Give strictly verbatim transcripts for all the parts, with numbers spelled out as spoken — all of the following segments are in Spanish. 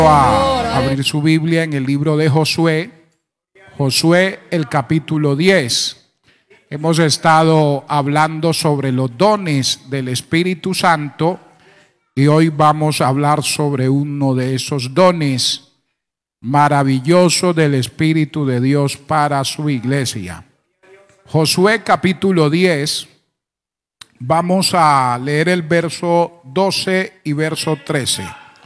A abrir su Biblia en el libro de Josué, Josué el capítulo diez. Hemos estado hablando sobre los dones del Espíritu Santo y hoy vamos a hablar sobre uno de esos dones maravillosos del Espíritu de Dios para su iglesia. Josué capítulo diez, vamos a leer el verso doce y verso trece.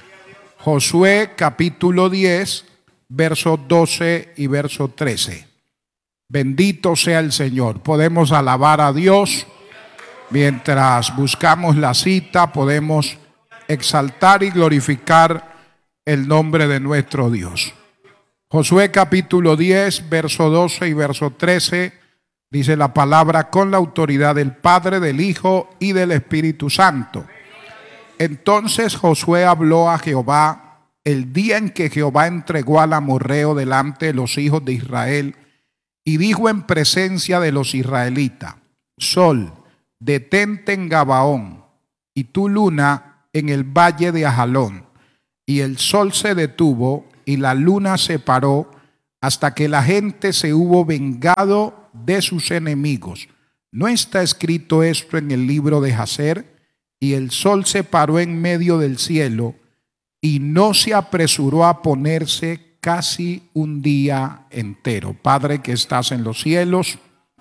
Josué capítulo diez, verso doce y verso trece. Bendito sea el Señor. Podemos alabar a Dios mientras buscamos la cita. Podemos exaltar y glorificar el nombre de nuestro Dios. Josué capítulo diez, verso doce y verso trece. Dice la palabra: con la autoridad del Padre, del Hijo y del Espíritu Santo. Entonces Josué habló a Jehová el día en que Jehová entregó al amorreo delante de los hijos de Israel, y dijo en presencia de los israelitas: Sol, detente en Gabaón, y tú, luna, en el valle de Ajalón. Y el sol se detuvo y la luna se paró hasta que la gente se hubo vengado de sus enemigos. ¿No está escrito esto en el libro de Jacer? Y el sol se paró en medio del cielo y no se apresuró a ponerse casi un día entero. Padre que estás en los cielos,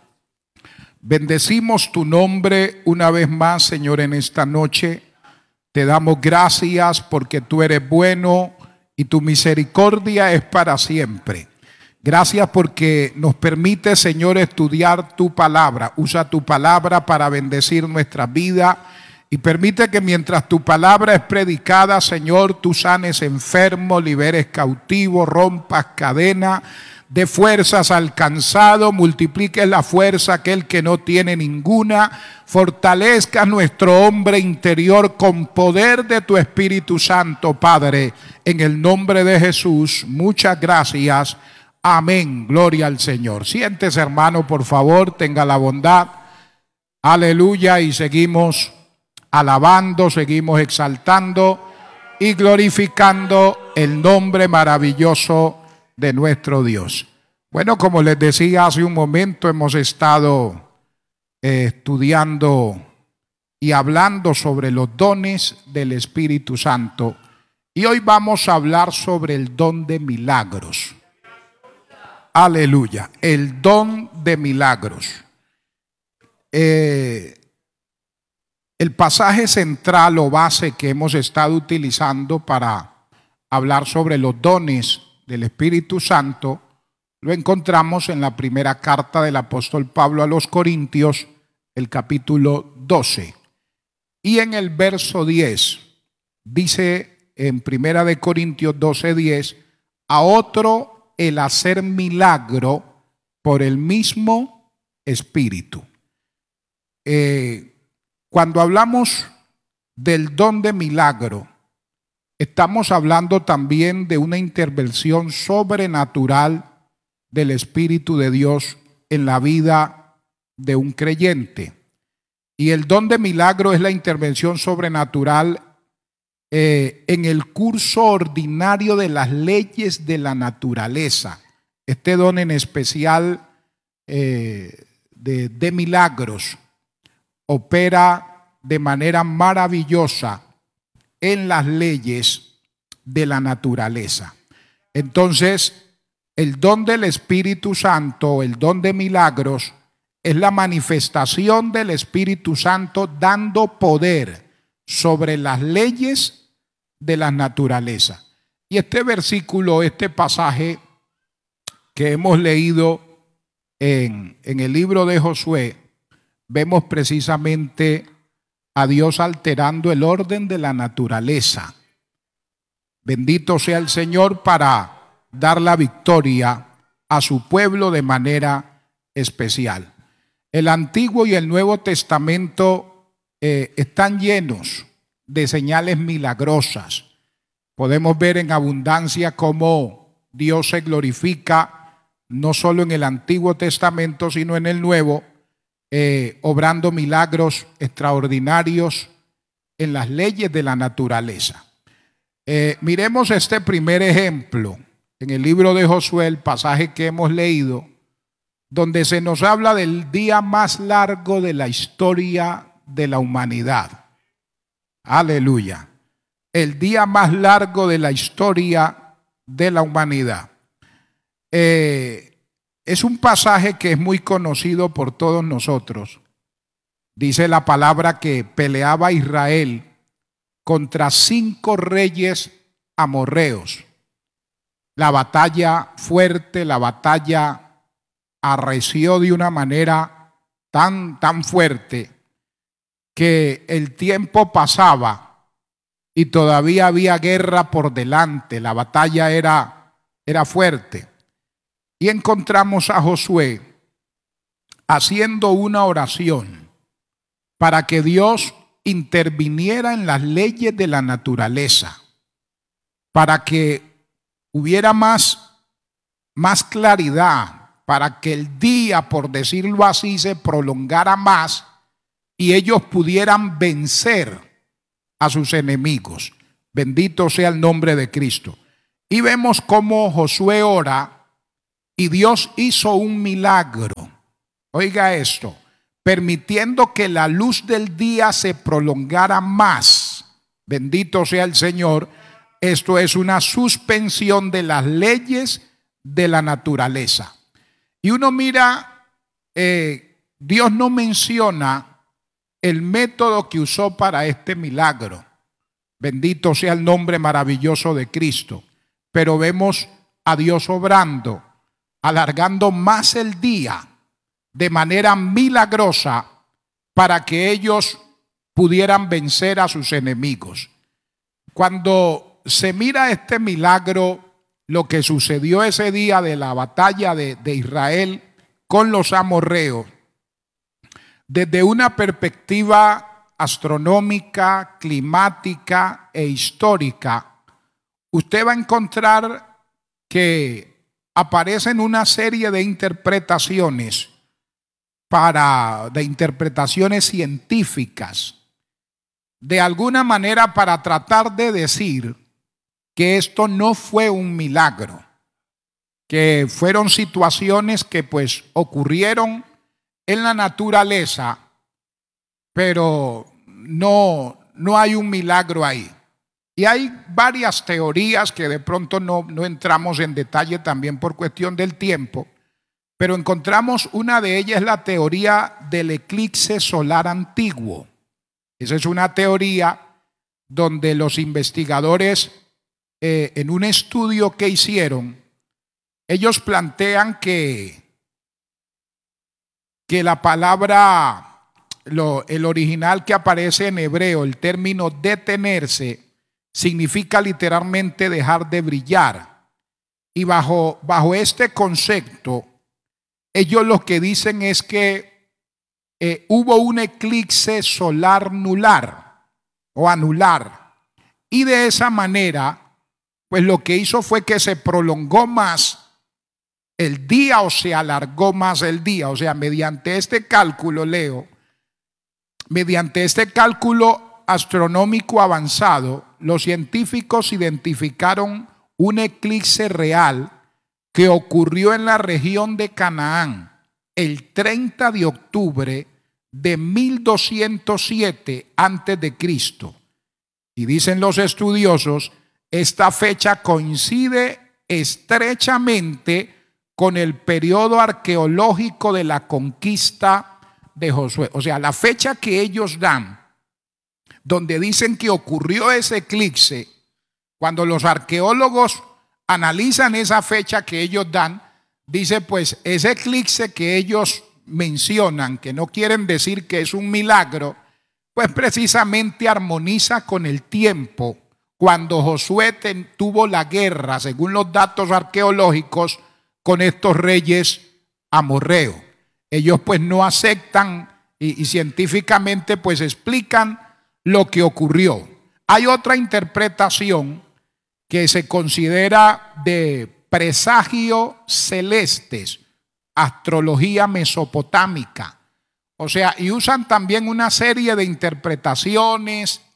bendecimos tu nombre una vez más, Señor, en esta noche. Te damos gracias porque tú eres bueno y tu misericordia es para siempre. Gracias porque nos permite, Señor, estudiar tu palabra. Usa tu palabra para bendecir nuestra vida. Y permite que mientras tu palabra es predicada, Señor, tú sanes enfermos, liberes cautivos, rompas cadenas, de fuerzas al cansado, multipliques la fuerza a aquel que no tiene ninguna, fortalezcas nuestro hombre interior con poder de tu Espíritu Santo, Padre, en el nombre de Jesús. Muchas gracias. Amén. Gloria al Señor. Siéntese, hermano, por favor, tenga la bondad. Aleluya. Y seguimos alabando, seguimos exaltando y glorificando el nombre maravilloso de nuestro Dios. Bueno, como les decía hace un momento, hemos estado eh, estudiando y hablando sobre los dones del Espíritu Santo. Y hoy vamos a hablar sobre el don de milagros. Aleluya, el don de milagros. Eh, El pasaje central o base que hemos estado utilizando para hablar sobre los dones del Espíritu Santo lo encontramos en la primera carta del apóstol Pablo a los Corintios, el capítulo doce. Y en el verso diez dice en primera de Corintios doce, diez: a otro el hacer milagro por el mismo Espíritu. Eh, Cuando hablamos del don de milagro, estamos hablando también de una intervención sobrenatural del Espíritu de Dios en la vida de un creyente. Y el don de milagro es la intervención sobrenatural eh, en el curso ordinario de las leyes de la naturaleza. Este don en especial eh, de, de milagros opera de manera maravillosa en las leyes de la naturaleza. Entonces, el don del Espíritu Santo, el don de milagros, es la manifestación del Espíritu Santo dando poder sobre las leyes de la naturaleza. Y este versículo, este pasaje que hemos leído en, en el libro de Josué, vemos precisamente a Dios alterando el orden de la naturaleza. Bendito sea el Señor para dar la victoria a su pueblo de manera especial. El Antiguo y el Nuevo Testamento eh, están llenos de señales milagrosas. Podemos ver en abundancia cómo Dios se glorifica no solo en el Antiguo Testamento, sino en el Nuevo, Eh, obrando milagros extraordinarios en las leyes de la naturaleza. Eh, miremos este primer ejemplo en el libro de Josué, el pasaje que hemos leído, donde se nos habla del día más largo de la historia de la humanidad. Aleluya. El día más largo de la historia de la humanidad. Eh, es un pasaje que es muy conocido por todos nosotros. Dice la palabra que peleaba Israel contra cinco reyes amorreos. La batalla fuerte, la batalla arreció de una manera tan, tan fuerte que el tiempo pasaba y todavía había guerra por delante. La batalla era, era fuerte. Y encontramos a Josué haciendo una oración para que Dios interviniera en las leyes de la naturaleza, para que hubiera más, más claridad, para que el día, por decirlo así, se prolongara más y ellos pudieran vencer a sus enemigos. Bendito sea el nombre de Cristo. Y vemos cómo Josué ora y Dios hizo un milagro. Oiga esto. Permitiendo que la luz del día se prolongara más. Bendito sea el Señor. Esto es una suspensión de las leyes de la naturaleza. Y uno mira, eh, Dios no menciona el método que usó para este milagro. Bendito sea el nombre maravilloso de Cristo. Pero vemos a Dios obrando, alargando más el día de manera milagrosa para que ellos pudieran vencer a sus enemigos. Cuando se mira este milagro, lo que sucedió ese día de la batalla de, de Israel con los amorreos, desde una perspectiva astronómica, climática e histórica, usted va a encontrar que aparecen una serie de interpretaciones para, de interpretaciones científicas, de alguna manera para tratar de decir que esto no fue un milagro, que fueron situaciones que pues ocurrieron en la naturaleza, pero no, no hay un milagro ahí. Y hay varias teorías que de pronto no, no entramos en detalle también por cuestión del tiempo, pero encontramos una de ellas, la teoría del eclipse solar antiguo. Esa es una teoría donde los investigadores, eh, en un estudio que hicieron, ellos plantean que, que la palabra, lo, el original que aparece en hebreo, el término detenerse, significa literalmente dejar de brillar. Y bajo, bajo este concepto, ellos lo que dicen es que eh, hubo un eclipse solar nular o anular. Y de esa manera, pues lo que hizo fue que se prolongó más el día o se alargó más el día. O sea, mediante este cálculo, Leo, mediante este cálculo astronómico avanzado, los científicos identificaron un eclipse real que ocurrió en la región de Canaán el treinta de octubre de mil doscientos siete antes de Cristo. Y dicen los estudiosos, esta fecha coincide estrechamente con el periodo arqueológico de la conquista de Josué. O sea, la fecha que ellos dan, donde dicen que ocurrió ese eclipse, cuando los arqueólogos analizan esa fecha que ellos dan, dice pues ese eclipse que ellos mencionan, que no quieren decir que es un milagro, pues precisamente armoniza con el tiempo cuando Josué ten, tuvo la guerra, según los datos arqueológicos, con estos reyes amorreos. Ellos pues no aceptan y, y científicamente pues explican lo que ocurrió. Hay otra interpretación que se considera de presagio celestes, astrología mesopotámica. O sea, y usan también una serie de interpretaciones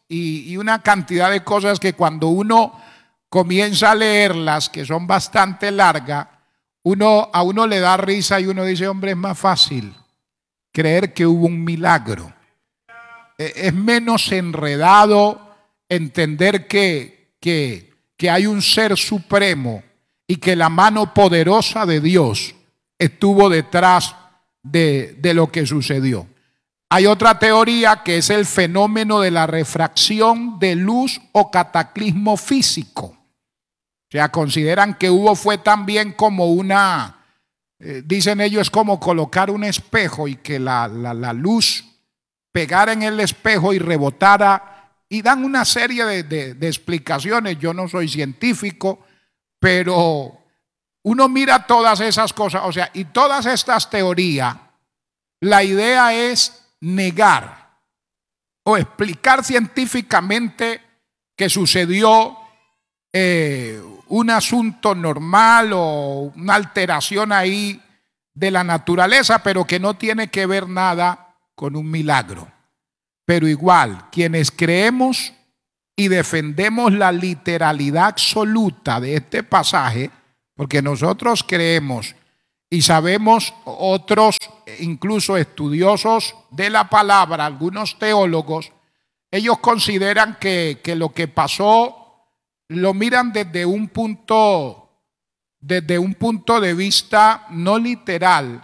y, y una cantidad de cosas que cuando uno comienza a leerlas, que son bastante largas, uno, a uno le da risa y uno dice, hombre, es más fácil creer que hubo un milagro. Es menos enredado entender que, que, que hay un ser supremo y que la mano poderosa de Dios estuvo detrás de, de lo que sucedió. Hay otra teoría que es el fenómeno de la refracción de luz o cataclismo físico. O sea, consideran que hubo fue también como una, eh, dicen ellos, es como colocar un espejo y que la, la, la luz pegara en el espejo y rebotara, y dan una serie de, de, de explicaciones. Yo no soy científico, pero uno mira todas esas cosas, o sea, y todas estas teorías, la idea es negar o explicar científicamente que sucedió eh, un asunto normal o una alteración ahí de la naturaleza, pero que no tiene que ver nada con un milagro. Pero igual, quienes creemos y defendemos la literalidad absoluta de este pasaje, porque nosotros creemos y sabemos, otros incluso estudiosos de la palabra, algunos teólogos, ellos consideran que, que lo que pasó lo miran desde un punto, desde un punto de vista no literal.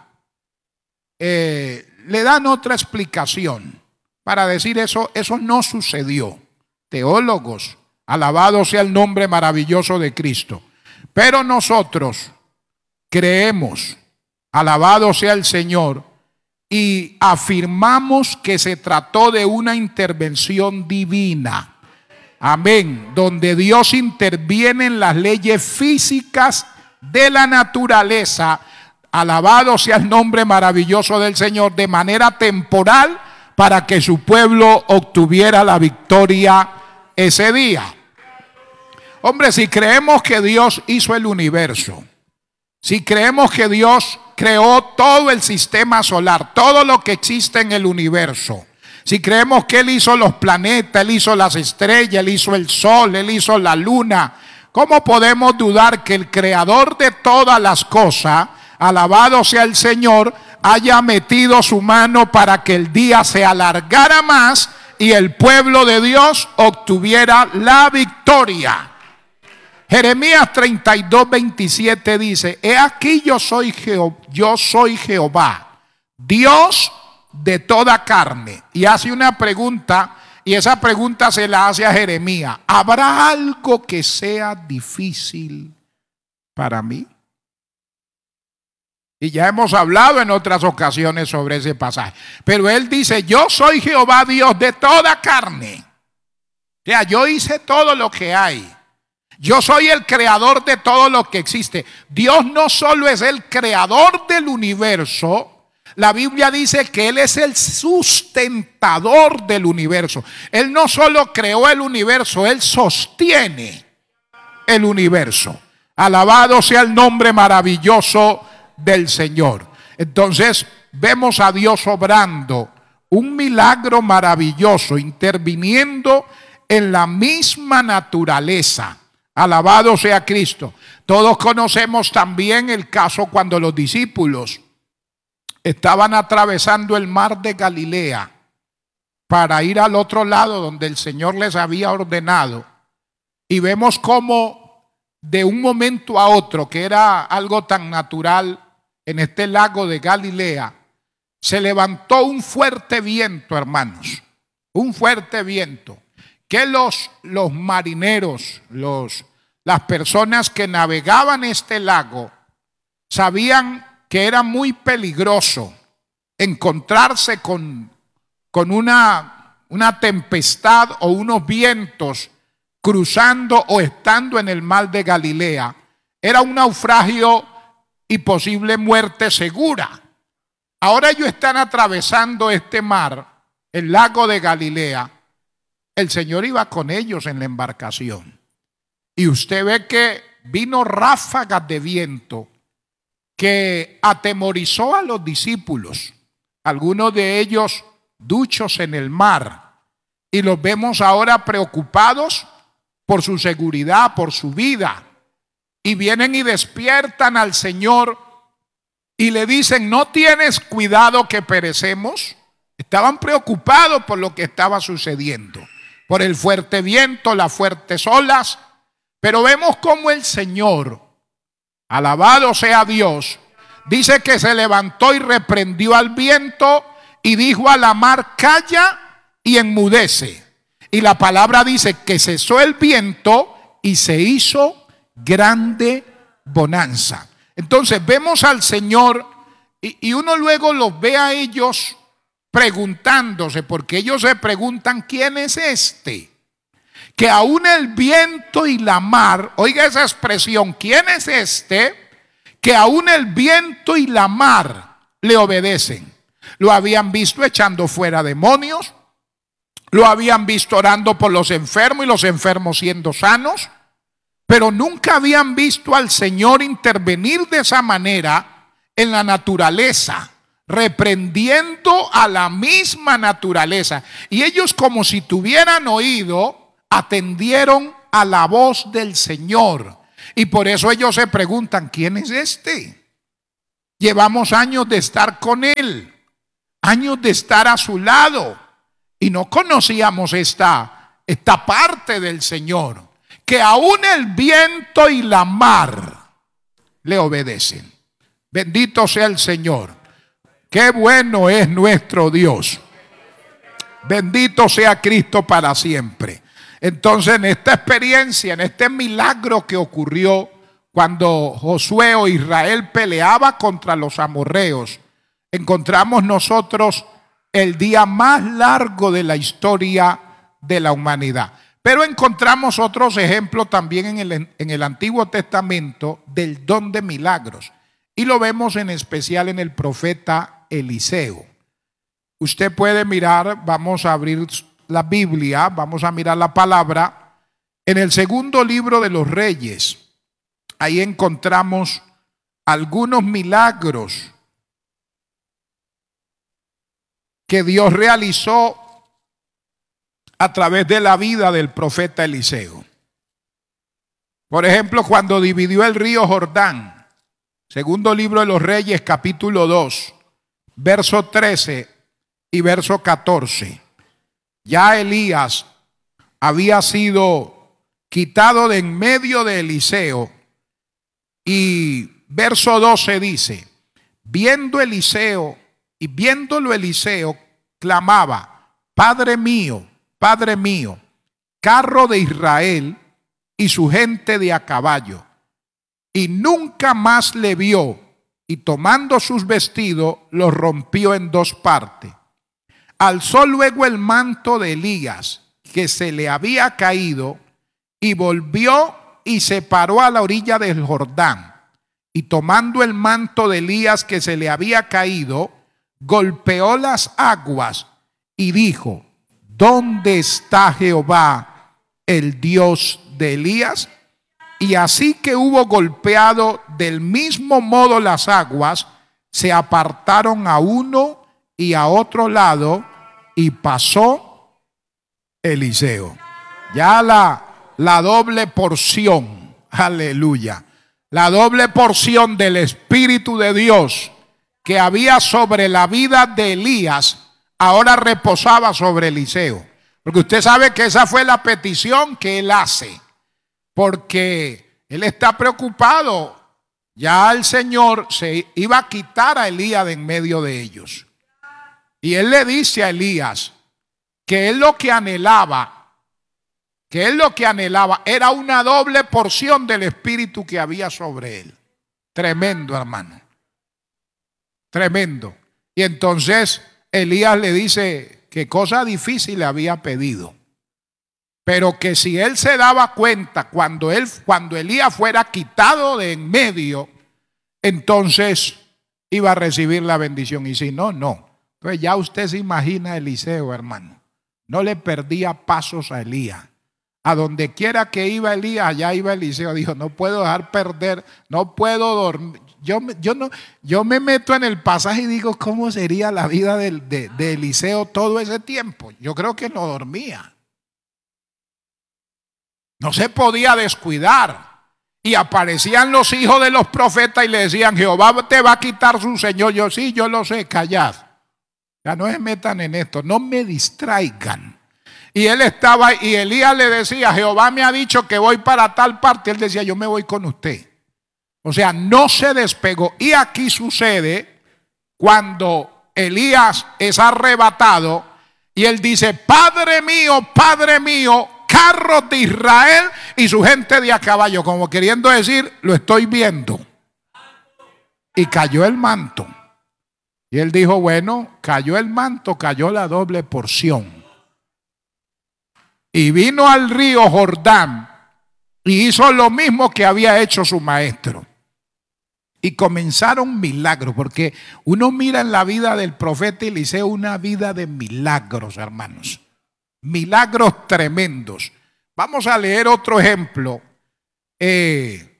Eh, le dan otra explicación para decir eso, eso no sucedió. Teólogos, alabado sea el nombre maravilloso de Cristo. Pero nosotros creemos, alabado sea el Señor, y afirmamos que se trató de una intervención divina. Amén. Donde Dios interviene en las leyes físicas de la naturaleza. Alabado sea el nombre maravilloso del Señor, de manera temporal para que su pueblo obtuviera la victoria ese día. Hombre, si creemos que Dios hizo el universo, si creemos que Dios creó todo el sistema solar, todo lo que existe en el universo, si creemos que Él hizo los planetas, Él hizo las estrellas, Él hizo el sol, Él hizo la luna, ¿cómo podemos dudar que el creador de todas las cosas, alabado sea el Señor, haya metido su mano para que el día se alargara más y el pueblo de Dios obtuviera la victoria? Jeremías treinta y dos, veintisiete dice: he aquí yo soy Jehová, yo soy Jehová, Dios de toda carne. Y hace una pregunta, y esa pregunta se la hace a Jeremías: ¿habrá algo que sea difícil para mí? Y ya hemos hablado en otras ocasiones sobre ese pasaje. Pero él dice: yo soy Jehová, Dios de toda carne. O sea, yo hice todo lo que hay. Yo soy el creador de todo lo que existe. Dios no solo es el creador del universo, la Biblia dice que Él es el sustentador del universo. Él no solo creó el universo, Él sostiene el universo. Alabado sea el nombre maravilloso del Señor. Entonces vemos a Dios obrando un milagro maravilloso, interviniendo en la misma naturaleza. Alabado sea Cristo. Todos conocemos también el caso cuando los discípulos estaban atravesando el mar de Galilea para ir al otro lado donde el Señor les había ordenado. Y vemos cómo de un momento a otro, que era algo tan natural en este lago de Galilea, se levantó un fuerte viento, hermanos. Un fuerte viento. Que los, los marineros, los, las personas que navegaban este lago, sabían que era muy peligroso encontrarse con, con una, una tempestad o unos vientos cruzando o estando en el mar de Galilea. Era un naufragio y posible muerte segura. Ahora ellos están atravesando este mar, el lago de Galilea. El Señor iba con ellos en la embarcación. Y usted ve que vino ráfagas de viento que atemorizó a los discípulos. Algunos de ellos duchos en el mar. y los vemos ahora preocupados por su seguridad, por su vida. Y vienen y despiertan al Señor y le dicen: ¿no tienes cuidado que perecemos? Estaban preocupados por lo que estaba sucediendo, por el fuerte viento, las fuertes olas. Pero vemos cómo el Señor, alabado sea Dios, dice que se levantó y reprendió al viento y dijo a la mar: calla y enmudece. Y la palabra dice que cesó el viento y se hizo grande bonanza. Entonces vemos al Señor y, y uno luego los ve a ellos preguntándose, porque ellos se preguntan: ¿quién es este? Que aún el viento y la mar, oiga esa expresión, ¿quién es este? Que aún el viento y la mar le obedecen. Lo habían visto echando fuera demonios, lo habían visto orando por los enfermos y los enfermos siendo sanos, pero nunca habían visto al Señor intervenir de esa manera en la naturaleza, reprendiendo a la misma naturaleza. Y ellos, como si tuvieran oído, atendieron a la voz del Señor. Y por eso ellos se preguntan: ¿quién es este? Llevamos años de estar con Él, años de estar a su lado, y no conocíamos esta, esta parte del Señor, que aún el viento y la mar le obedecen. Bendito sea el Señor. Qué bueno es nuestro Dios. Bendito sea Cristo para siempre. Entonces, en esta experiencia, en este milagro que ocurrió cuando Josué o Israel peleaba contra los amorreos, encontramos nosotros el día más largo de la historia de la humanidad. Pero encontramos otros ejemplos también en el, en el Antiguo Testamento del don de milagros. Y lo vemos en especial en el profeta Eliseo. Usted puede mirar, vamos a abrir la Biblia, vamos a mirar la palabra en el segundo libro de los Reyes. Ahí encontramos algunos milagros que Dios realizó a través de la vida del profeta Eliseo. Por ejemplo, cuando dividió el río Jordán, segundo libro de los Reyes, capítulo dos, verso trece y verso catorce. Ya Elías había sido quitado de en medio de Eliseo. Y verso doce dice: viendo Eliseo, y viéndolo Eliseo, clamaba: Padre mío, Padre mío, carro de Israel y su gente de a caballo. Y nunca más le vio, y tomando sus vestidos, los rompió en dos partes. Alzó luego el manto de Elías, que se le había caído, y volvió y se paró a la orilla del Jordán. Y tomando el manto de Elías que se le había caído, golpeó las aguas y dijo: ¿dónde está Jehová, el Dios de Elías? Y así que hubo golpeado del mismo modo las aguas, se apartaron a uno y a otro lado, y pasó Eliseo. Ya la, la doble porción, aleluya, la doble porción del Espíritu de Dios que había sobre la vida de Elías, ahora reposaba sobre Eliseo. Porque usted sabe que esa fue la petición que él hace, porque él está preocupado. Ya el Señor se iba a quitar a Elías de en medio de ellos. Y él le dice a Elías que él lo que anhelaba, que él lo que anhelaba era una doble porción del Espíritu que había sobre él. Tremendo, hermano. Tremendo. Y entonces Elías le dice que cosa difícil le había pedido, pero que si él se daba cuenta cuando él, cuando Elías fuera quitado de en medio, entonces iba a recibir la bendición. Y si no, no. Entonces ya usted se imagina a Eliseo, hermano. No le perdía pasos a Elías. A donde quiera que iba Elías, allá iba Eliseo. Dijo: no puedo dejar perder, no puedo dormir. Yo, yo, no, yo me meto en el pasaje y digo: ¿cómo sería la vida de, de, de Eliseo todo ese tiempo? Yo creo que no dormía. No se podía descuidar. Y aparecían los hijos de los profetas y le decían: Jehová te va a quitar su Señor. Yo, sí, yo lo sé, callad. Ya no se metan en esto, no me distraigan. Y él estaba, y Elías le decía: Jehová me ha dicho que voy para tal parte. Él decía: yo me voy con usted. O sea, no se despegó. Y aquí sucede cuando Elías es arrebatado y él dice: Padre mío, Padre mío, carros de Israel y su gente de a caballo, como queriendo decir: lo estoy viendo. Y cayó el manto. Y él dijo: bueno, cayó el manto, cayó la doble porción. Y vino al río Jordán y hizo lo mismo que había hecho su maestro. Y comenzaron milagros, porque uno mira en la vida del profeta Eliseo una vida de milagros, hermanos. Milagros tremendos. Vamos a leer otro ejemplo. Eh,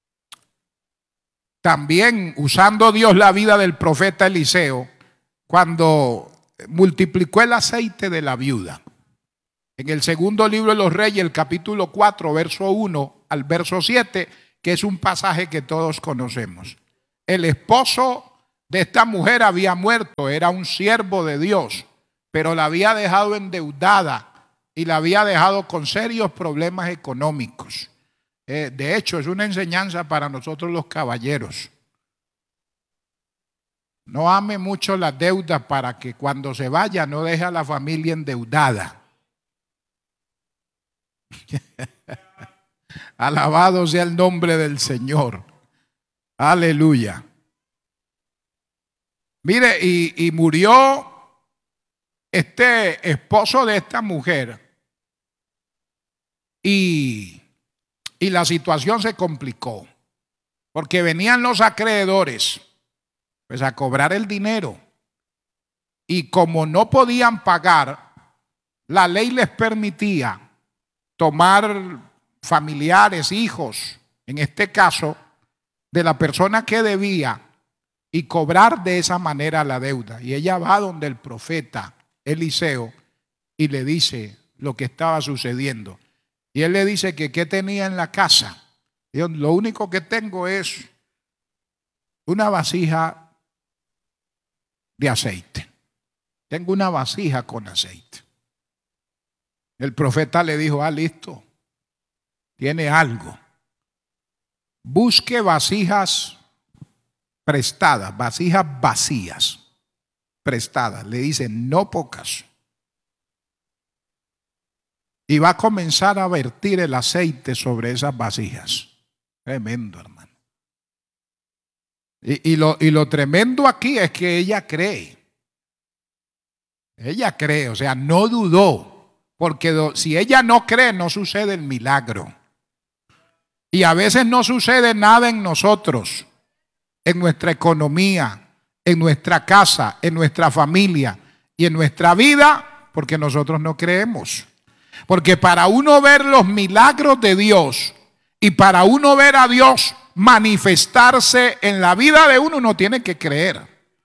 también usando Dios la vida del profeta Eliseo, cuando multiplicó el aceite de la viuda. En el segundo libro de los Reyes, el capítulo cuatro, verso uno al verso siete, que es un pasaje que todos conocemos. El esposo de esta mujer había muerto, era un siervo de Dios, pero la había dejado endeudada y la había dejado con serios problemas económicos. Eh, de hecho, es una enseñanza para nosotros los caballeros. No ame mucho las deudas para que cuando se vaya no deje a la familia endeudada. Alabado sea el nombre del Señor. Aleluya. Mire, y, y murió este esposo de esta mujer y, y la situación se complicó porque venían los acreedores pues a cobrar el dinero, y como no podían pagar, la ley les permitía tomar familiares, hijos, en este caso, de la persona que debía y cobrar de esa manera la deuda. Y ella va donde el profeta Eliseo y le dice lo que estaba sucediendo. Y él le dice que qué tenía en la casa. Y yo, lo único que tengo es una vasija de aceite. Tengo una vasija con aceite. El profeta le dijo: ah, listo, tiene algo. Busque vasijas prestadas, vasijas vacías, prestadas. Le dice: no pocas. Y va a comenzar a vertir el aceite sobre esas vasijas. Tremendo, hermano. Y, y, lo, y lo tremendo aquí es que ella cree. Ella cree, o sea, no dudó. Porque do, si ella no cree, no sucede el milagro. Y a veces no sucede nada en nosotros, en nuestra economía, en nuestra casa, en nuestra familia y en nuestra vida, porque nosotros no creemos. Porque para uno ver los milagros de Dios y para uno ver a Dios manifestarse en la vida de uno, uno tiene que creer.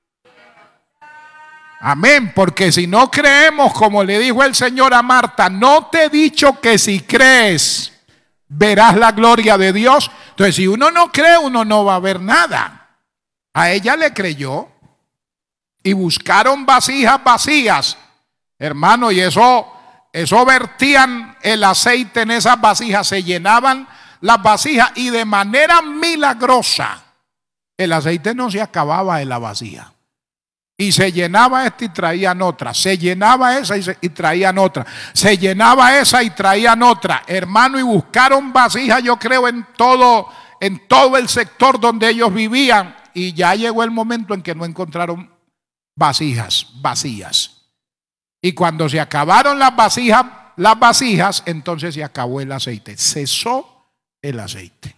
Amén, porque si no creemos, como le dijo el Señor a Marta: no te he dicho que si crees verás la gloria de Dios. Entonces, si uno no cree, uno no va a ver nada. A ella le creyó y buscaron vasijas vacías, hermano, y eso, eso vertían el aceite en esas vasijas, se llenaban las vasijas y de manera milagrosa el aceite no se acababa en la vasija. Y se llenaba esta y traían otra. Se llenaba esa y, se, y traían otra. Se llenaba esa y traían otra. Hermano, y buscaron vasijas, yo creo, en todo, en todo el sector donde ellos vivían. Y ya llegó el momento en que no encontraron vasijas vacías. Y cuando se acabaron las vasijas, las vasijas, entonces se acabó el aceite. Cesó el aceite.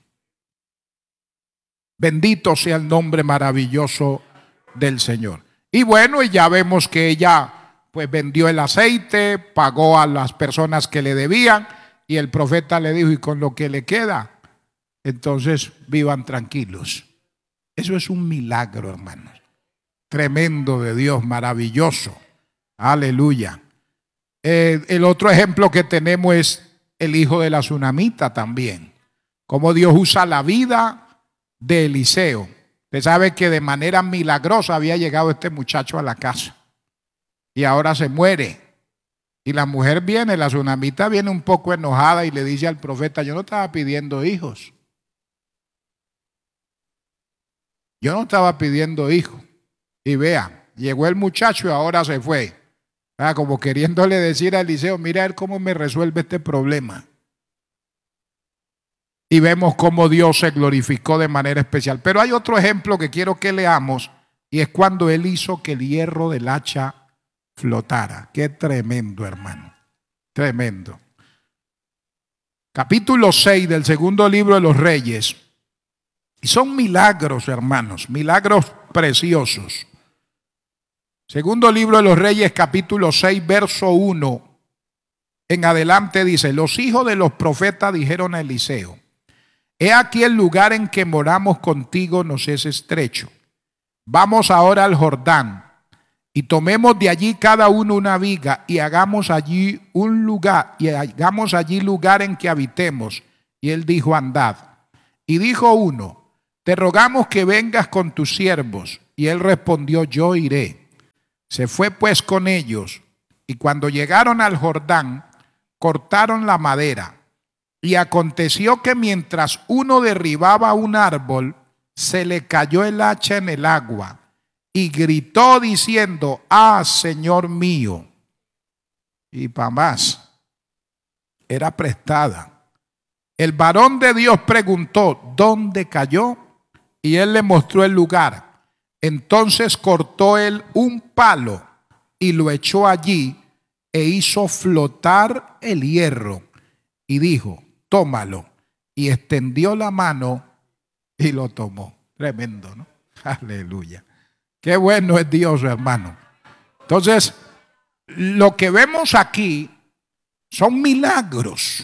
Bendito sea el nombre maravilloso del Señor. Y bueno, y ya vemos que ella pues vendió el aceite, pagó a las personas que le debían, y el profeta le dijo: y con lo que le queda, entonces vivan tranquilos. Eso es un milagro, hermanos. Tremendo de Dios, maravilloso. Aleluya. Eh, el otro ejemplo que tenemos es el hijo de la tsunamita también. Cómo Dios usa la vida de Eliseo. Usted sabe que de manera milagrosa había llegado este muchacho a la casa y ahora se muere. Y la mujer viene, la tsunamita viene un poco enojada y le dice al profeta: yo no estaba pidiendo hijos. Yo no estaba pidiendo hijos. Y vea, llegó el muchacho y ahora se fue. Ah, como queriéndole decir a Eliseo: mira a ver cómo me resuelve este problema. Y vemos cómo Dios se glorificó de manera especial. Pero hay otro ejemplo que quiero que leamos, y es cuando Él hizo que el hierro del hacha flotara. Qué tremendo, hermano. Tremendo. Capítulo seis del segundo libro de los Reyes. Y son milagros, hermanos, milagros preciosos. Segundo libro de los Reyes, capítulo seis, verso uno. En adelante dice: los hijos de los profetas dijeron a Eliseo: he aquí el lugar en que moramos contigo nos es estrecho. Vamos ahora al Jordán y tomemos de allí cada uno una viga y hagamos allí un lugar y hagamos allí lugar en que habitemos. Y él dijo: andad. Y dijo uno: te rogamos que vengas con tus siervos. Y él respondió: yo iré. Se fue pues con ellos, y cuando llegaron al Jordán, cortaron la madera. Y aconteció que mientras uno derribaba un árbol, se le cayó el hacha en el agua, y gritó diciendo: ah, Señor mío. Y para más, era prestada. El varón de Dios preguntó: ¿dónde cayó? Y él le mostró el lugar. Entonces cortó él un palo y lo echó allí e hizo flotar el hierro. Y dijo: tómalo. Y extendió la mano y lo tomó. Tremendo, ¿no? Aleluya. Qué bueno es Dios, hermano. Entonces, lo que vemos aquí son milagros.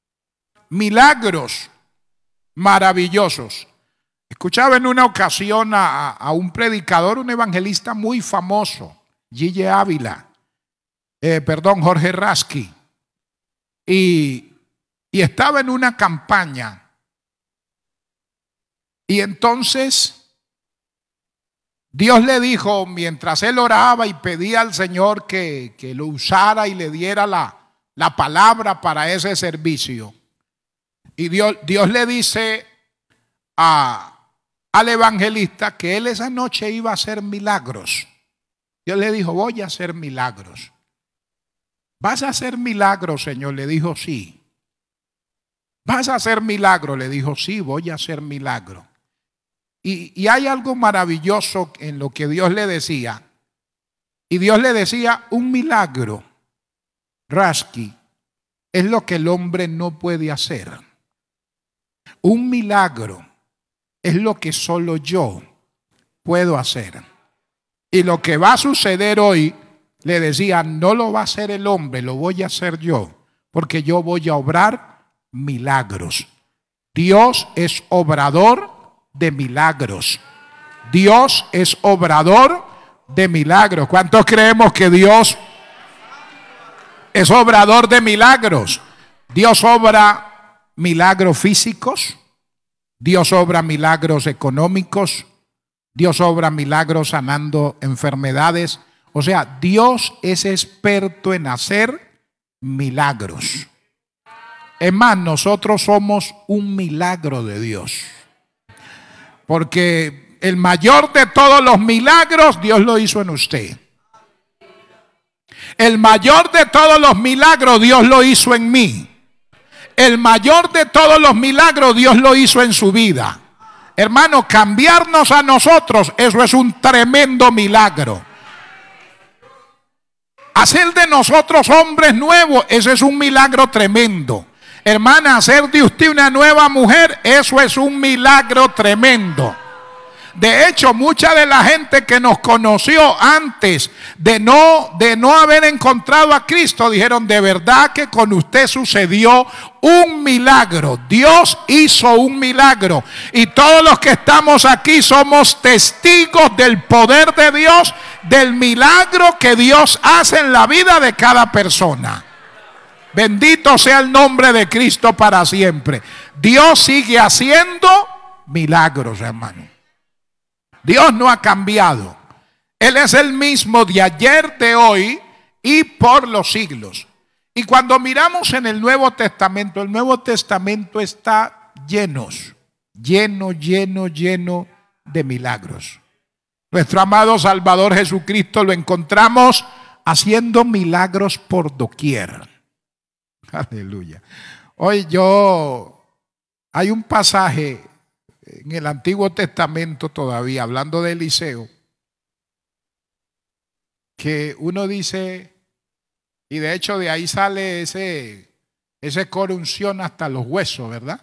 Milagros maravillosos. Escuchaba en una ocasión a, a un predicador, un evangelista muy famoso, Gille Ávila, eh, perdón, Jorge Rasky, y, y estaba en una campaña. Y entonces Dios le dijo, mientras él oraba y pedía al Señor que, que lo usara y le diera la, la palabra para ese servicio, y Dios, Dios le dice a al evangelista que él esa noche iba a hacer milagros. Dios le dijo: voy a hacer milagros. ¿Vas a hacer milagros, Señor? Le dijo: sí. ¿Vas a hacer milagros? Le dijo: sí, voy a hacer milagros. Y, y hay algo maravilloso en lo que Dios le decía. Y Dios le decía: un milagro, Rasky, es lo que el hombre no puede hacer. Un milagro es lo que solo yo puedo hacer. Y lo que va a suceder hoy, le decía, no lo va a hacer el hombre, lo voy a hacer yo, porque yo voy a obrar milagros. Dios es obrador de milagros. Dios es obrador de milagros. ¿Cuántos creemos que Dios es obrador de milagros? Dios obra milagros físicos. Dios obra milagros económicos, Dios obra milagros sanando enfermedades. O sea, Dios es experto en hacer milagros. Es más, nosotros somos un milagro de Dios. Porque el mayor de todos los milagros, Dios lo hizo en usted. El mayor de todos los milagros, Dios lo hizo en mí. El mayor de todos los milagros Dios lo hizo en su vida. Hermano, cambiarnos a nosotros, eso es un tremendo milagro. Hacer de nosotros hombres nuevos, eso es un milagro tremendo. Hermana, hacer de usted una nueva mujer, eso es un milagro tremendo. De hecho, mucha de la gente que nos conoció antes de no, de no haber encontrado a Cristo, dijeron: de verdad que con usted sucedió un milagro. Dios hizo un milagro. Y todos los que estamos aquí somos testigos del poder de Dios, del milagro que Dios hace en la vida de cada persona. Bendito sea el nombre de Cristo para siempre. Dios sigue haciendo milagros, hermano. Dios no ha cambiado. Él es el mismo de ayer, de hoy y por los siglos. Y cuando miramos en el Nuevo Testamento, el Nuevo Testamento está lleno, lleno, lleno, lleno de milagros. Nuestro amado Salvador Jesucristo lo encontramos haciendo milagros por doquier. Aleluya. Hoy yo, hay un pasaje en el Antiguo Testamento todavía, hablando de Eliseo, que uno dice, y de hecho de ahí sale ese, ese coro unción hasta los huesos, ¿verdad?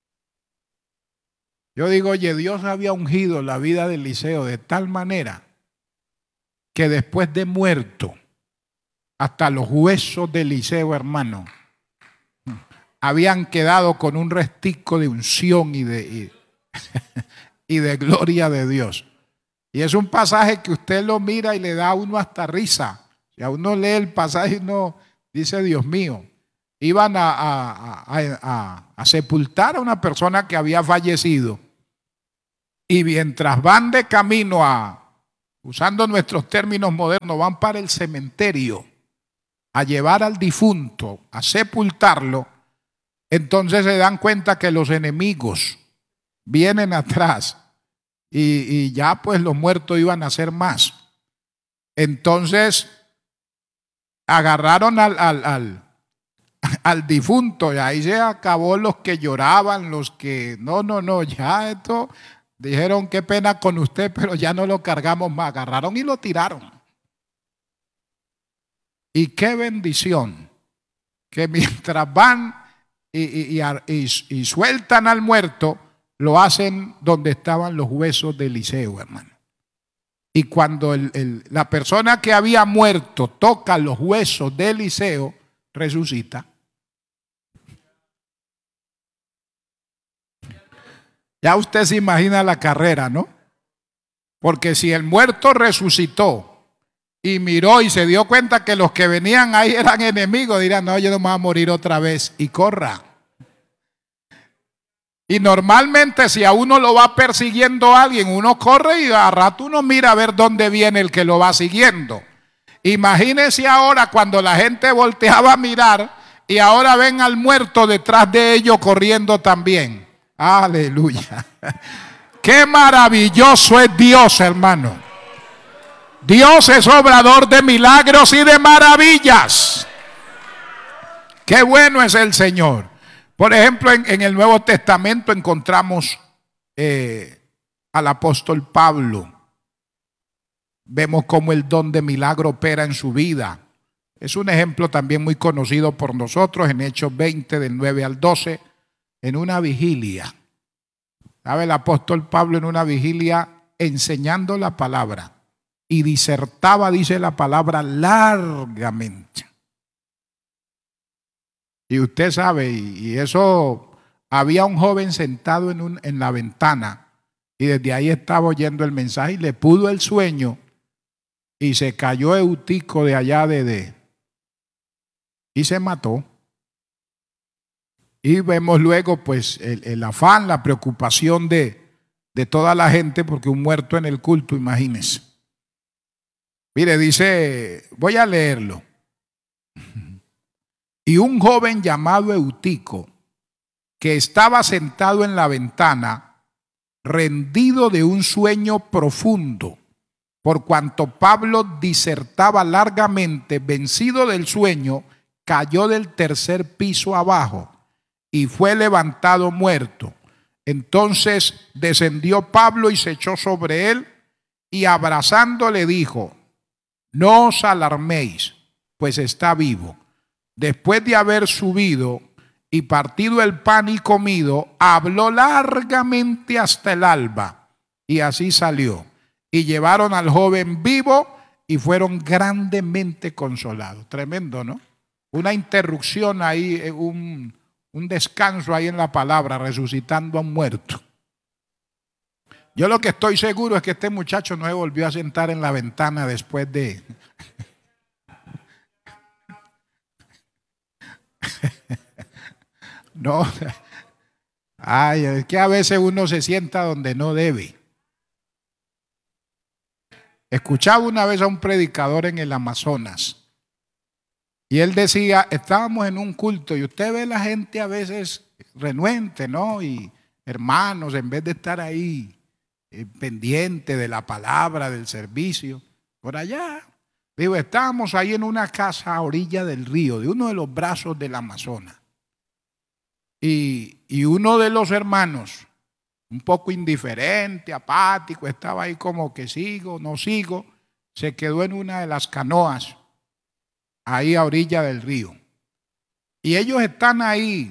Yo digo, oye, Dios había ungido la vida de Eliseo de tal manera que después de muerto, hasta los huesos de Eliseo, hermano, habían quedado con un restico de unción y de, y, y de gloria de Dios. Y es un pasaje que usted lo mira y le da a uno hasta risa. Si a uno lee el pasaje y uno dice, Dios mío, iban a, a, a, a, a sepultar a una persona que había fallecido. Y mientras van de camino a, usando nuestros términos modernos, van para el cementerio a llevar al difunto, a sepultarlo. Entonces se dan cuenta que los enemigos vienen atrás y, y ya pues los muertos iban a ser más. Entonces agarraron al, al, al, al difunto y ahí se acabó los que lloraban, los que no, no, no, ya esto, dijeron qué pena con usted, pero ya no lo cargamos más. Agarraron y lo tiraron. Y qué bendición que mientras van Y, y, y, y sueltan al muerto, lo hacen donde estaban los huesos de Eliseo, hermano. Y cuando el, el, la persona que había muerto toca los huesos de Eliseo, resucita. Ya usted se imagina la carrera, ¿no? Porque si el muerto resucitó y miró y se dio cuenta que los que venían ahí eran enemigos, dirán, no, yo no me voy a morir otra vez, y corra. Y normalmente si a uno lo va persiguiendo alguien, uno corre y a rato uno mira a ver dónde viene el que lo va siguiendo. Imagínense ahora cuando la gente volteaba a mirar y ahora ven al muerto detrás de ellos corriendo también. Aleluya. Qué maravilloso es Dios, hermano. Dios es obrador de milagros y de maravillas. Qué bueno es el Señor. Por ejemplo, en, en el Nuevo Testamento encontramos eh, al apóstol Pablo. Vemos cómo el don de milagro opera en su vida. Es un ejemplo también muy conocido por nosotros en Hechos veinte, del nueve al doce, en una vigilia. ¿Sabe? El apóstol Pablo en una vigilia enseñando la palabra. Y disertaba, dice la palabra, largamente. Y usted sabe, y eso, había un joven sentado en, un, en la ventana y desde ahí estaba oyendo el mensaje y le pudo el sueño y se cayó Eutico de allá de, de y se mató. Y vemos luego pues el, el afán, la preocupación de, de toda la gente porque un muerto en el culto, imagínense. Mire, dice, voy a leerlo. Y un joven llamado Eutico, que estaba sentado en la ventana, rendido de un sueño profundo, por cuanto Pablo disertaba largamente, vencido del sueño, cayó del tercer piso abajo y fue levantado muerto. Entonces descendió Pablo y se echó sobre él y abrazándole dijo, no os alarméis, pues está vivo. Después de haber subido y partido el pan y comido, habló largamente hasta el alba y así salió. Y llevaron al joven vivo y fueron grandemente consolados. Tremendo, ¿no? Una interrupción ahí, un, un descanso ahí en la palabra, resucitando a un muerto. Yo lo que estoy seguro es que este muchacho no se volvió a sentar en la ventana después de... No, ay, es que a veces uno se sienta donde no debe. Escuchaba una vez a un predicador en el Amazonas y él decía, estábamos en un culto y usted ve la gente a veces renuente, ¿no? Y hermanos, en vez de estar ahí eh, pendiente de la palabra, del servicio, por allá. Digo, estábamos ahí en una casa a orilla del río, de uno de los brazos del Amazonas. Y, y uno de los hermanos, un poco indiferente, apático, estaba ahí como que sigo, no sigo, se quedó en una de las canoas, ahí a orilla del río. Y ellos están ahí,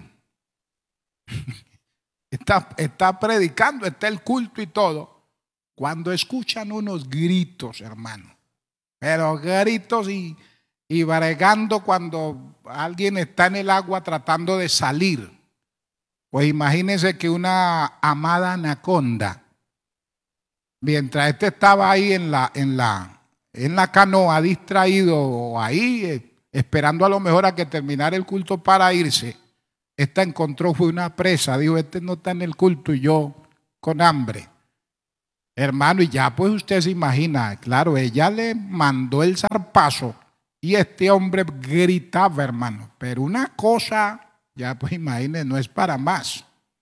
está, está predicando, está el culto y todo, cuando escuchan unos gritos, hermano, pero gritos y, y bregando cuando alguien está en el agua tratando de salir. Pues imagínense que una amada anaconda, mientras este estaba ahí en la, en la, en la canoa distraído ahí, eh, esperando a lo mejor a que terminara el culto para irse, esta encontró fue una presa, dijo, este no está en el culto y yo con hambre. Hermano, y ya pues usted se imagina, claro, ella le mandó el zarpazo y este hombre gritaba, hermano, pero una cosa... Ya pues imagínense, no es para más.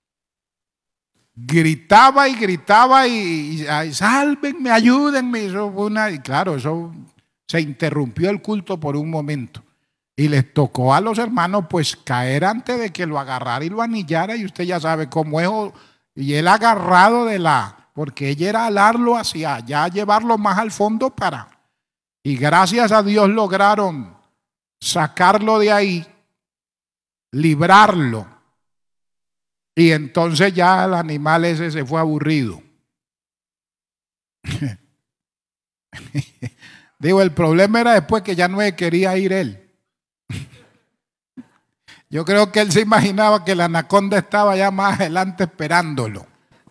Gritaba y gritaba y, y sálvenme, ayúdenme. Eso fue una, y claro, eso se interrumpió el culto por un momento. Y les tocó a los hermanos pues caer antes de que lo agarrara y lo anillara. Y usted ya sabe cómo es. Y él agarrado de la, porque ella era alarlo hacia allá, llevarlo más al fondo para. Y gracias a Dios lograron sacarlo de ahí, librarlo, y entonces ya el animal ese se fue aburrido. Digo, el problema era después que ya no quería ir él. Yo creo que él se imaginaba que la anaconda estaba ya más adelante esperándolo.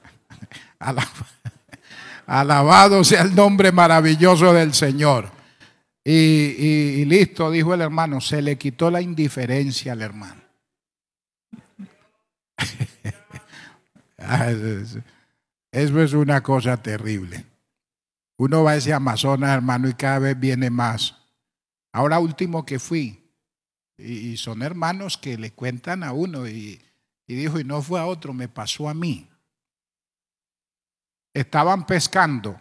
Alabado sea el nombre maravilloso del Señor. Y, y, y listo, dijo el hermano, se le quitó la indiferencia al hermano. Eso es una cosa terrible. Uno va a ese Amazonas, hermano, y cada vez viene más. Ahora último que fui, y son hermanos que le cuentan a uno, y, y dijo, y no fue a otro, me pasó a mí. Estaban pescando,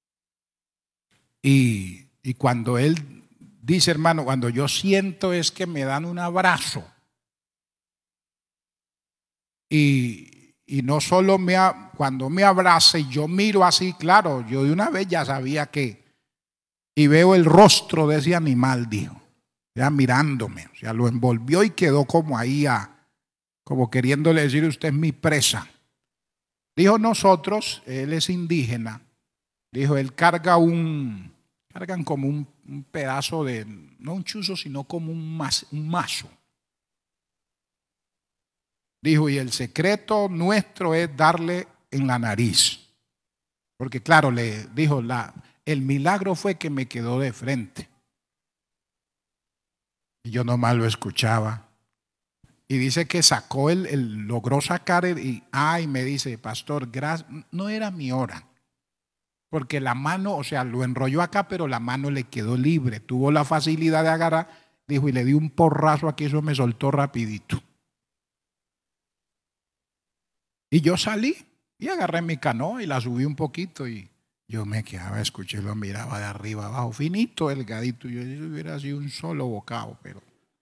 y, y cuando él dice, hermano, cuando yo siento es que me dan un abrazo, y, y no solo me, cuando me abraza y yo miro así, claro, yo de una vez ya sabía que, y veo el rostro de ese animal, dijo, ya mirándome, o sea, lo envolvió y quedó como ahí, a, como queriéndole decir, usted es mi presa. Dijo, nosotros, él es indígena, dijo, él carga un, cargan como un, un pedazo de, no un chuzo, sino como un, mas, un mazo. Dijo, y el secreto nuestro es darle en la nariz. Porque claro, le dijo, la, el milagro fue que me quedó de frente. Y yo nomás lo escuchaba. Y dice que sacó, el, el logró sacar el, y, ay, me dice, pastor, gracias, no era mi hora. Porque la mano, o sea, lo enrolló acá, pero la mano le quedó libre. Tuvo la facilidad de agarrar, dijo, y le di un porrazo aquí, eso me soltó rapidito. Y yo salí y agarré mi canoa y la subí un poquito y yo me quedaba, escuché, lo miraba de arriba abajo, finito, delgadito. Yo hubiera sido un solo bocado, pero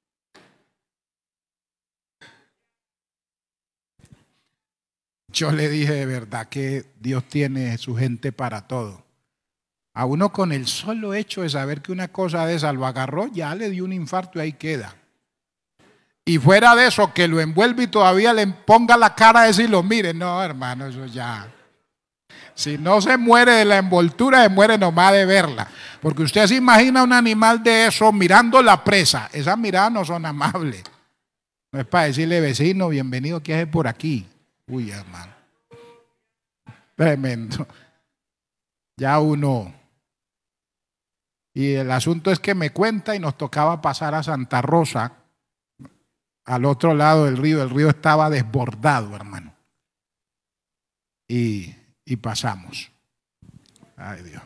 yo le dije de verdad que Dios tiene su gente para todo. A uno con el solo hecho de saber que una cosa de esa lo agarró, ya le dio un infarto y ahí queda. Y fuera de eso, que lo envuelve y todavía le ponga la cara de decirlo, mire, no, hermano, eso ya. Si no se muere de la envoltura, se muere nomás de verla. Porque usted se imagina un animal de eso mirando la presa. Esas miradas no son amables. No es para decirle, vecino, bienvenido, ¿qué hace por aquí? Uy, hermano. Tremendo. Ya uno. Y el asunto es que me cuenta y nos tocaba pasar a Santa Rosa. al otro lado del río. El río estaba desbordado, hermano. Y, y pasamos. Ay, Dios.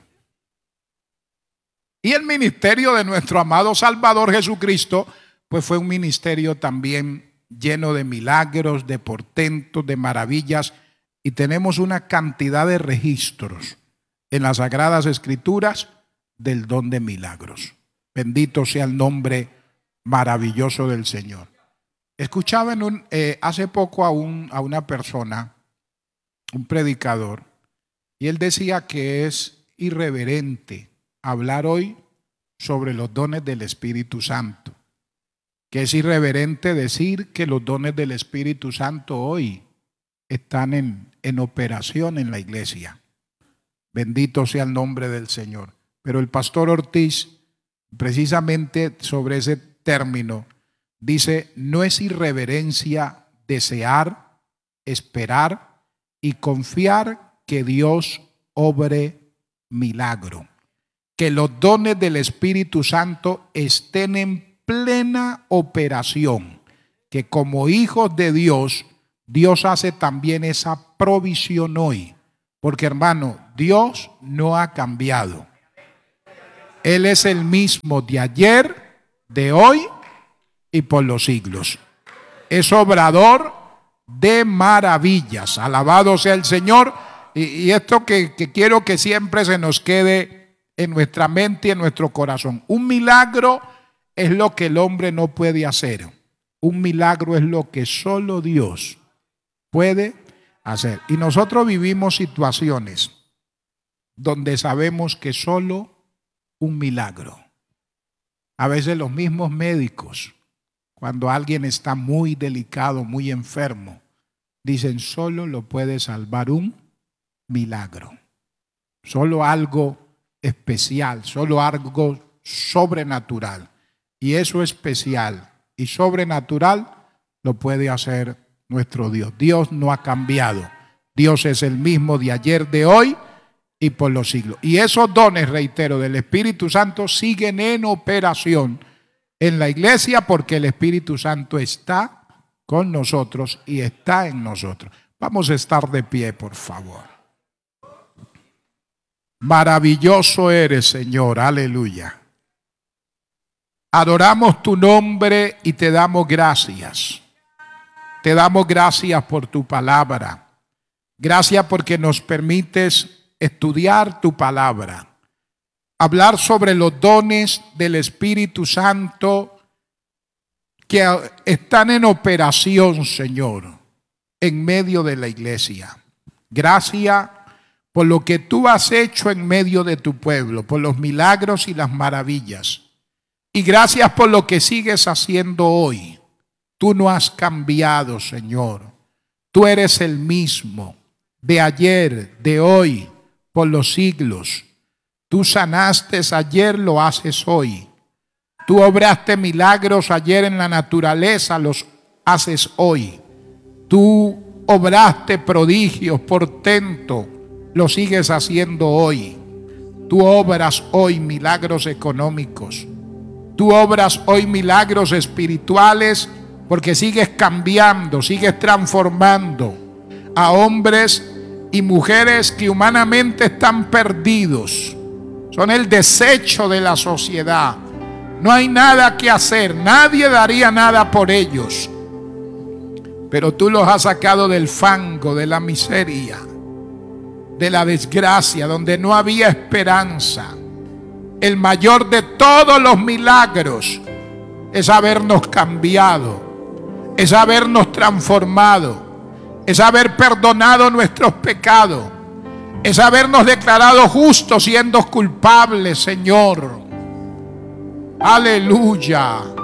Y el ministerio de nuestro amado Salvador Jesucristo, pues fue un ministerio también lleno de milagros, de portentos, de maravillas. Y tenemos una cantidad de registros en las Sagradas Escrituras del don de milagros. Bendito sea el nombre maravilloso del Señor. Escuchaba en un, eh, hace poco a, un, a una persona, un predicador, y él decía que es irreverente hablar hoy sobre los dones del Espíritu Santo, que es irreverente decir que los dones del Espíritu Santo hoy están en, en operación en la iglesia. Bendito sea el nombre del Señor. Pero el pastor Ortiz, precisamente sobre ese término, dice: no es irreverencia desear, esperar y confiar que Dios obre milagro, que los dones del Espíritu Santo estén en plena operación, que como hijos de Dios, Dios hace también esa provisión hoy, porque hermano, Dios no ha cambiado. Él es el mismo de ayer, de hoy y por los siglos. Es obrador de maravillas. Alabado sea el Señor. Y, y esto que, que quiero que siempre se nos quede en nuestra mente y en nuestro corazón. Un milagro es lo que el hombre no puede hacer. Un milagro es lo que solo Dios puede hacer. Y nosotros vivimos situaciones donde sabemos que solo un milagro. A veces los mismos médicos, cuando alguien está muy delicado, muy enfermo, dicen: solo lo puede salvar un milagro. Solo algo especial, solo algo sobrenatural. Y eso especial y sobrenatural lo puede hacer nuestro Dios. Dios no ha cambiado. Dios es el mismo de ayer, de hoy y por los siglos. Y esos dones, reitero, del Espíritu Santo siguen en operación en la iglesia, porque el Espíritu Santo está con nosotros y está en nosotros. Vamos a estar de pie, por favor. Maravilloso eres, Señor, aleluya. Adoramos tu nombre y te damos gracias. Te damos gracias por tu palabra. Gracias porque nos permites estudiar tu palabra, hablar sobre los dones del Espíritu Santo que están en operación, Señor, en medio de la iglesia. Gracias por lo que tú has hecho en medio de tu pueblo, por los milagros y las maravillas. Y gracias por lo que sigues haciendo hoy. Tú no has cambiado, Señor. Tú eres el mismo de ayer, de hoy, por los siglos. Tú sanaste ayer, lo haces hoy. Tú obraste milagros ayer en la naturaleza, los haces hoy. Tú obraste prodigios, portentos, lo sigues haciendo hoy. Tú obras hoy milagros económicos. Tú obras hoy milagros espirituales, porque sigues cambiando, sigues transformando a hombres y mujeres que humanamente están perdidos. Son el desecho de la sociedad. No hay nada que hacer. Nadie daría nada por ellos. Pero tú los has sacado del fango, de la miseria, de la desgracia, donde no había esperanza. El mayor de todos los milagros es habernos cambiado, es habernos transformado, es haber perdonado nuestros pecados, es habernos declarado justos siendo culpables, Señor. Aleluya.